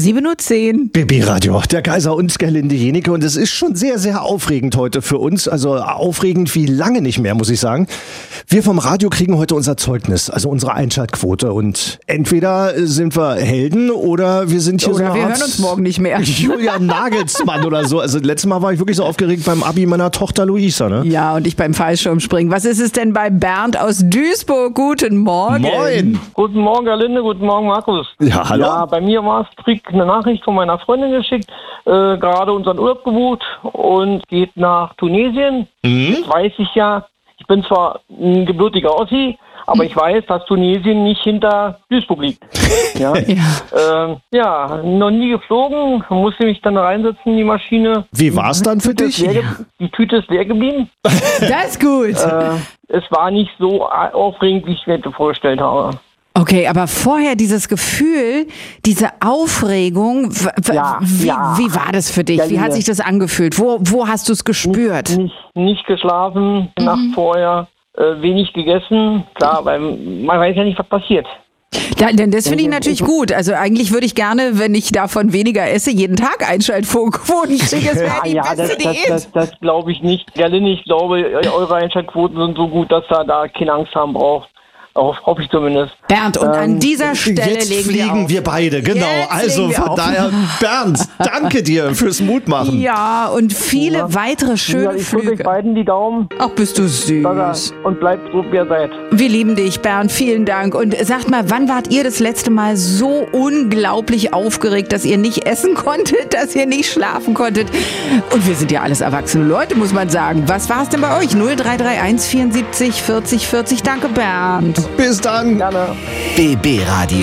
7:10 Uhr. BB Radio, der Kaiser und Gerlinde Jenike. Und es ist schon sehr, sehr aufregend heute für uns. Also aufregend wie lange nicht mehr, muss ich sagen. Wir vom Radio kriegen heute unser Zeugnis, also unsere Einschaltquote. Und entweder sind wir Helden oder wir sind hier Oder so wir eine hören uns morgen nicht mehr. Julian Nagelsmann oder so. Also letztes Mal war ich wirklich so aufgeregt beim Abi meiner Tochter Luisa, ne? Ja, und ich beim Fallschirmspringen. Was ist es denn bei Bernd aus Duisburg? Guten Morgen. Moin! Guten Morgen, Gerlinde. Guten Morgen, Markus. Ja, hallo? Ja, bei mir war es, krieg eine Nachricht von meiner Freundin geschickt, gerade unseren Urlaub gebucht und geht nach Tunesien. Das weiß ich ja. Ich bin zwar ein gebürtiger Ossi, aber ich weiß, dass Tunesien nicht hinter Duisburg liegt. Ja, ja, noch nie geflogen, musste mich dann reinsetzen in die Maschine. Wie war's dann für dich? Die Tüte ist leer geblieben. Das ist gut. Es war nicht so aufregend, wie ich mir vorgestellt habe. Okay, aber vorher dieses Gefühl, diese Aufregung, wie war das für dich? Wie hat sich das angefühlt? Wo hast du es gespürt? Nicht geschlafen, Nacht vorher, wenig gegessen. Klar, weil man weiß ja nicht, was passiert. Ja, denn das finde ich natürlich gut. Also eigentlich würde ich gerne, wenn ich davon weniger esse, jeden Tag Einschaltquoten kriegen. Das wäre die beste Diät. Das glaube ich nicht. Gerlinde, ich glaube, eure Einschaltquoten sind so gut, dass ihr da keine Angst haben braucht. Hoffe ich zumindest. Bernd, und an dieser Stelle Jetzt legen fliegen wir beide, genau. Jetzt Also legen wir von auf. daher, Bernd, danke dir fürs Mutmachen. Ja, und viele weitere schöne Ich drücke euch Flüge. beiden die Daumen. Ach, bist du süß. Und bleibt so, wie ihr seid. Wir lieben dich, Bernd. Vielen Dank. Und sagt mal, wann wart ihr das letzte Mal so unglaublich aufgeregt, dass ihr nicht essen konntet, dass ihr nicht schlafen konntet? Und wir sind ja alles erwachsene Leute, muss man sagen. Was war es denn bei euch? 0331 74 40 40. Danke, Bernd. Bis dann. Gerne. BB Radio.